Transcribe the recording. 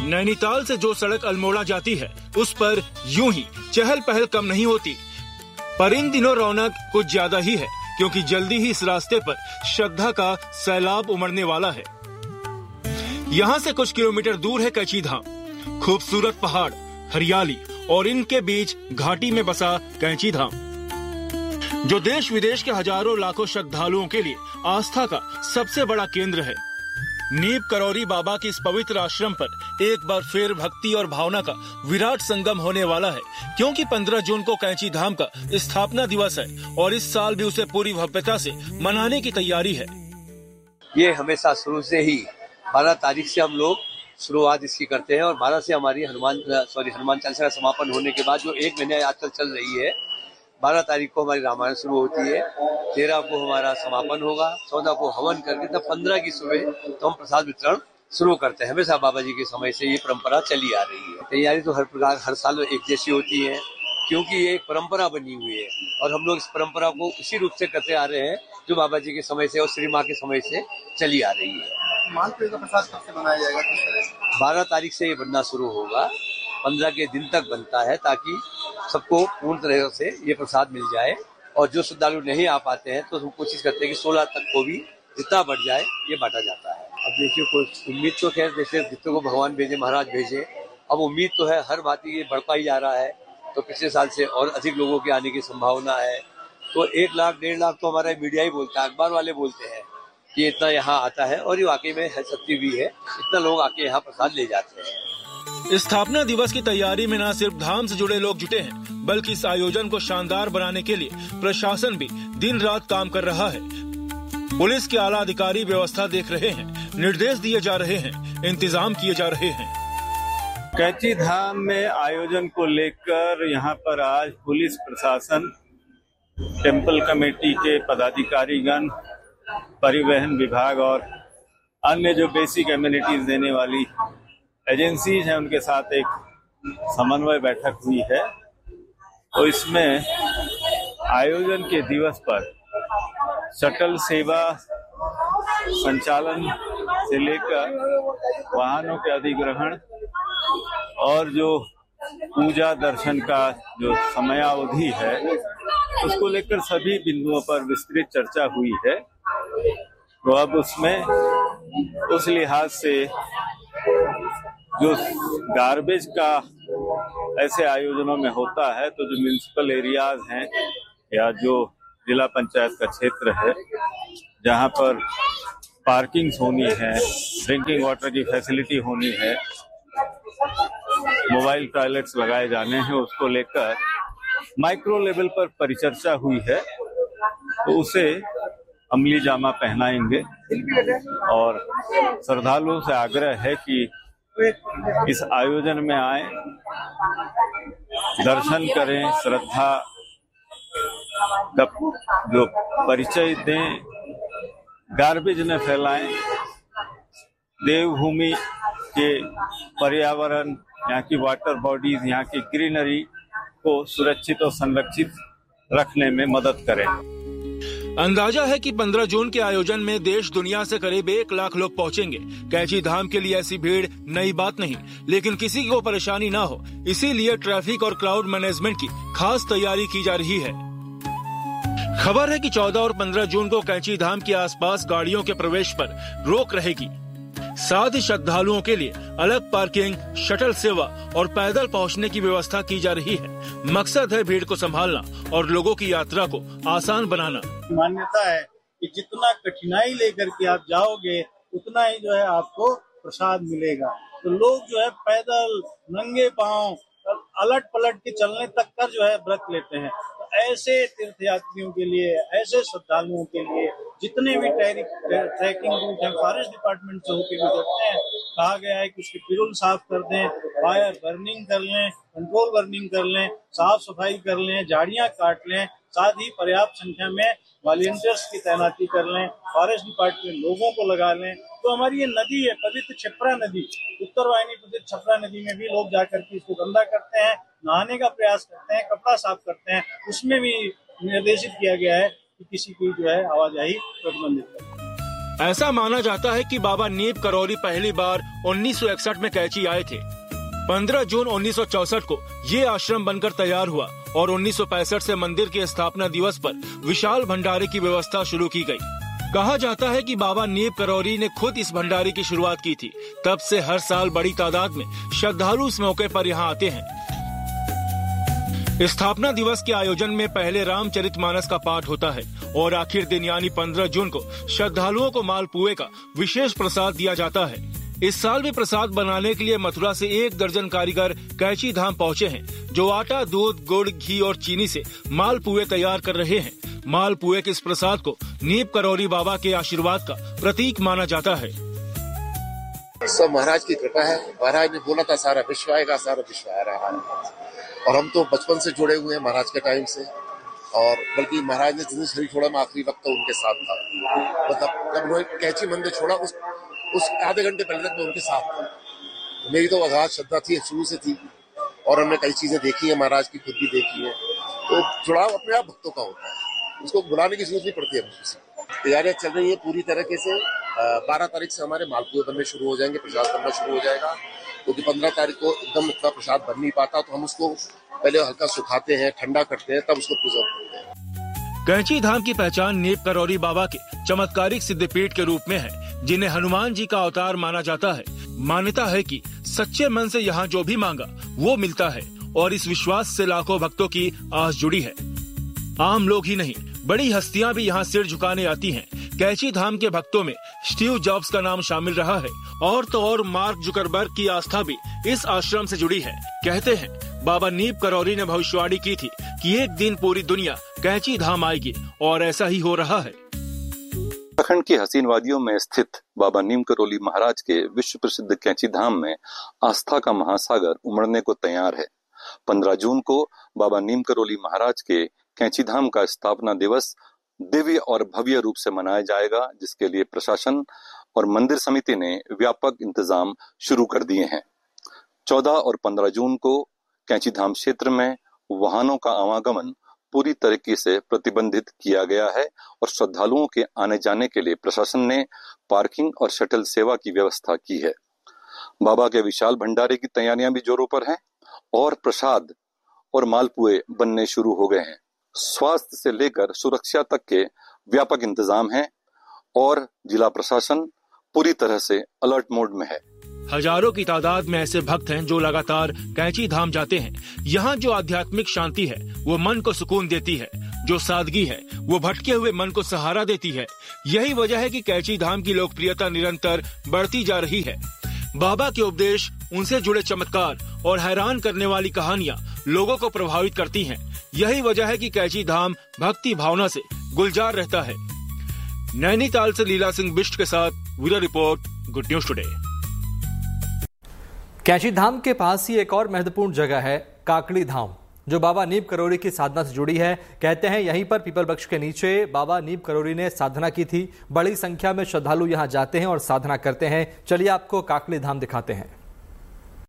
नैनीताल से जो सड़क अल्मोड़ा जाती है उस पर यूं ही चहल पहल कम नहीं होती, पर इन दिनों रौनक कुछ ज्यादा ही है, क्योंकि जल्दी ही इस रास्ते पर श्रद्धा का सैलाब उमड़ने वाला है। यहाँ से कुछ किलोमीटर दूर है कैची धाम। खूबसूरत पहाड़, हरियाली और इनके बीच घाटी में बसा कैची धाम, जो देश विदेश के हजारों लाखों श्रद्धालुओं के लिए आस्था का सबसे बड़ा केंद्र है। नीम करौरी बाबा के इस पवित्र आश्रम पर एक बार फिर भक्ति और भावना का विराट संगम होने वाला है, क्योंकि 15 जून को कैची धाम का स्थापना दिवस है और इस साल भी उसे पूरी भव्यता से मनाने की तैयारी है। ये हमेशा शुरू से ही 12 तारीख से हम लोग शुरुआत इसकी करते हैं और 12 से हमारी हनुमान चालीसा का समापन होने के बाद जो 1 महीने आजकल चल रही है, 12 तारीख को हमारी रामायण शुरू होती है, 13 को हमारा समापन होगा, 14 को हवन करके तब 15 की सुबह तो हम प्रसाद वितरण शुरू करते हैं। हमेशा बाबा जी के समय से ये परंपरा चली आ रही है। तैयारी तो हर साल एक जैसी होती है, क्योंकि ये एक परंपरा बनी हुई है और हम लोग इस परंपरा को उसी रूप से करते आ रहे हैं जो बाबा जी के समय से और श्री माँ के समय से चली आ रही है। मालपुए का प्रसाद कब से बनाया जाएगा? 12 तारीख से ये बनना शुरू होगा, 15 के दिन तक बनता है, ताकि सबको पूर्ण तरह से ये प्रसाद मिल जाए। और जो श्रद्धालु नहीं आ पाते हैं तो हम कोशिश करते हैं कि 16 तक को भी जितना बढ़ जाए ये बांटा जाता है। अब देखिए, कोई उम्मीद तो खैर जैसे जितने को भगवान भेजे, महाराज भेजे, अब उम्मीद तो है हर बात ये बढ़ता ही जा रहा है, तो पिछले साल से और अधिक लोगों के आने की संभावना है। तो 1 लाख 1.5 लाख तो हमारा मीडिया ही बोलता है, अखबार वाले बोलते हैं कि इतना यहाँ आता है, और ये वाकई में सत्य भी है, इतना लोग आके यहाँ प्रसाद ले जाते हैं। स्थापना दिवस की तैयारी में न सिर्फ धाम से जुड़े लोग जुटे हैं, बल्कि इस आयोजन को शानदार बनाने के लिए प्रशासन भी दिन रात काम कर रहा है। पुलिस के आला अधिकारी व्यवस्था देख रहे हैं, निर्देश दिए जा रहे हैं, इंतजाम किए जा रहे हैं। कैची धाम में आयोजन को लेकर यहाँ पर आज पुलिस प्रशासन, टेम्पल कमेटी के पदाधिकारीगण, परिवहन विभाग और अन्य जो बेसिक एमिनिटीज देने वाली एजेंसीज हैं, उनके साथ एक समन्वय बैठक हुई है। तो इसमें आयोजन के दिवस पर शटल सेवा संचालन से लेकर वाहनों के अधिग्रहण और जो पूजा दर्शन का जो समयावधि है, उसको लेकर सभी बिंदुओं पर विस्तृत चर्चा हुई है। तो अब उसमें उस लिहाज से जो गार्बेज का ऐसे आयोजनों में होता है, तो जो म्युनिसिपल एरियाज हैं या जो जिला पंचायत का क्षेत्र है, जहां पर पार्किंग्स होनी है, ड्रिंकिंग वाटर की फैसिलिटी होनी है, मोबाइल टॉयलेट्स लगाए जाने हैं, उसको लेकर माइक्रो लेवल पर परिचर्चा हुई है। तो उसे अमली जामा पहनाएंगे और श्रद्धालुओं से आग्रह है कि इस आयोजन में आए, दर्शन करें, श्रद्धा का जो परिचय दें, गार्बेज न फैलाएं, देवभूमि के पर्यावरण, यहाँ की वाटर बॉडीज, यहाँ की ग्रीनरी को सुरक्षित और संरक्षित रखने में मदद करें। अंदाजा है कि 15 जून के आयोजन में देश दुनिया से करीब 1 लाख लोग पहुंचेंगे। कैची धाम के लिए ऐसी भीड़ नई बात नहीं, लेकिन किसी को परेशानी ना हो, इसीलिए ट्रैफिक और क्राउड मैनेजमेंट की खास तैयारी की जा रही है। खबर है कि 14 और 15 जून को कैची धाम के आसपास गाड़ियों के प्रवेश पर रोक रहेगी। साथ ही श्रद्धालुओं के लिए अलग पार्किंग, शटल सेवा और पैदल पहुंचने की व्यवस्था की जा रही है। मकसद है भीड़ को संभालना और लोगों की यात्रा को आसान बनाना। मान्यता है कि जितना कठिनाई लेकर के आप जाओगे, उतना ही जो है आपको प्रसाद मिलेगा। तो लोग जो है पैदल, नंगे पांव, अलट पलट के चलने तक का जो है व्रत लेते हैं। तो ऐसे तीर्थयात्रियों के लिए, ऐसे श्रद्धालुओं के लिए जितने भी ट्रैकिंग रूट हैं, फॉरेस्ट डिपार्टमेंट से होकर गुजरते हैं, कहा गया है कि उसके पिरुल साफ कर दें, फायर बर्निंग कर लें, कंट्रोल बर्निंग कर लें, साफ सफाई कर लें, झाड़ियां काट लें, साथ ही पर्याप्त संख्या में वॉलंटियर्स की तैनाती कर लें, फॉरेस्ट डिपार्टमेंट लोगों को लगा लें। तो हमारी ये नदी है, पवित्र क्षिप्रा नदी, उत्तर वाहिनी पवित्र क्षिप्रा नदी में भी लोग जाकर के इसको गंदा करते हैं, नहाने का प्रयास करते हैं, कपड़ा साफ करते हैं। उसमें भी निर्देशित किया गया है कि किसी की जो है आवाजाही प्रतिबंधित करें। ऐसा माना जाता है कि बाबा नीम करौरी पहली बार 1961 में कैची आए थे। 15 जून 1964 को ये आश्रम बनकर तैयार हुआ और 1965 से मंदिर के स्थापना दिवस पर विशाल भंडारे की व्यवस्था शुरू की गई। कहा जाता है कि बाबा नीम करौरी ने खुद इस भंडारे की शुरुआत की थी। तब से हर साल बड़ी तादाद में श्रद्धालु इस मौके पर यहाँ आते हैं। स्थापना दिवस के आयोजन में पहले रामचरितमानस का पाठ होता है और आखिर दिन यानी 15 जून को श्रद्धालुओं को मालपुए का विशेष प्रसाद दिया जाता है। इस साल भी प्रसाद बनाने के लिए मथुरा से 1 दर्जन कारीगर कैची धाम पहुँचे हैं, जो आटा, दूध, गुड़, घी और चीनी से मालपुए तैयार कर रहे हैं। मालपुए के इस प्रसाद को नीम करौरी बाबा के आशीर्वाद का प्रतीक माना जाता है। सब महाराज की कृपा है। महाराज ने बोला था सारा विश्व आएगा, सारा विश्व आ रहा है। और हम तो बचपन से जुड़े हुए हैं महाराज के टाइम से, और बल्कि महाराज ने जिस शरीर छोड़ा मैं आखिरी वक्त तो उनके साथ था। मतलब जब उन्होंने कैची मंदिर छोड़ा उस आधे घंटे पहले तक मैं उनके साथ था। मेरी तो अगाध श्रद्धा थी, शुरू से थी, और हमने कई चीजें देखी है महाराज की, खुद भी देखी है। तो जुड़ाव अपने आप भक्तों का होता है, उसको बुलाने की जरूरत नहीं पड़ती है। तैयारियां चल रही है पूरी तरीके से। 12 तारीख से हमारे मालपुए बनने शुरू हो जाएंगे, प्रसाद बनना शुरू हो जाएगा, क्योंकि 15 तारीख को एकदम इतना प्रसाद बन नहीं पाता, तो हम उसको पहले हल्का सुखाते हैं, ठंडा करते हैं, तब उसको प्रिजर्व करते हैं। कैची धाम की पहचान नीम करौरी बाबा के चमत्कारिक सिद्धपीठ के रूप में है, जिन्हें हनुमान जी का अवतार माना जाता है। मान्यता है कि सच्चे मन से यहाँ जो भी मांगा वो मिलता है, और इस विश्वास से लाखों भक्तों की आस जुड़ी है। आम लोग ही नहीं, बड़ी हस्तियां भी यहाँ सिर झुकाने आती हैं। कैची धाम के भक्तों में स्टीव जॉब्स का नाम शामिल रहा है, और तो और मार्क जुकरबर्ग की आस्था भी इस आश्रम से जुड़ी है। कहते हैं बाबा नीम करौरी ने भविष्यवाणी की थी कि एक दिन पूरी दुनिया कैची धाम आएगी, और ऐसा ही हो रहा है। उत्तराखंड की हसीन वादियों में स्थित बाबा नीम करौली महाराज के विश्व प्रसिद्ध कैची धाम में आस्था का महासागर उमड़ने को तैयार है। 15 जून को बाबा नीम करौली महाराज के कैची धाम का स्थापना दिवस दिव्य और भव्य रूप से मनाया जाएगा, जिसके लिए प्रशासन और मंदिर समिति ने व्यापक इंतजाम शुरू कर दिए हैं। 14 और 15 जून को कैची धाम क्षेत्र में वाहनों का आवागमन पूरी तरीके से प्रतिबंधित किया गया है, और श्रद्धालुओं के आने जाने के लिए प्रशासन ने पार्किंग और शटल सेवा की व्यवस्था की है। बाबा के विशाल भंडारे की तैयारियां भी जोरों पर हैं, और प्रसाद और मालपुए बनने शुरू हो गए हैं। स्वास्थ्य से लेकर सुरक्षा तक के व्यापक इंतजाम हैं, और जिला प्रशासन पूरी तरह से अलर्ट मोड में है। हजारों की तादाद में ऐसे भक्त हैं जो लगातार कैची धाम जाते हैं। यहाँ जो आध्यात्मिक शांति है वो मन को सुकून देती है, जो सादगी है वो भटके हुए मन को सहारा देती है। यही वजह है कि कैची धाम की लोकप्रियता निरंतर बढ़ती जा रही है। बाबा के उपदेश, उनसे जुड़े चमत्कार और हैरान करने वाली कहानियाँ लोगों को प्रभावित करती हैं। यही वजह है कि कैची धाम भक्ति भावना से गुलजार रहता है। नैनीताल से लीला सिंह बिष्ट के साथ bureau report, good news today. Kainchi Dham के पास ही एक और महत्वपूर्ण जगह है काकड़ी धाम, जो बाबा नीम करौरी की साधना से जुड़ी है। कहते हैं यहीं पर पीपल वृक्ष के नीचे बाबा नीम करौरी ने साधना की थी। बड़ी संख्या में श्रद्धालु यहां जाते हैं और साधना करते हैं। चलिए आपको काकड़ी धाम दिखाते हैं।